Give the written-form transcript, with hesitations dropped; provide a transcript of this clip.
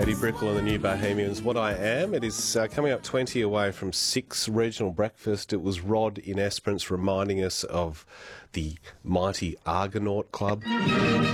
Eddie Brickell and the New Bohemians, What I Am. It is coming up 20 away from 6 regional breakfast. It was Rod in Esperance reminding us of the mighty Argonaut Club.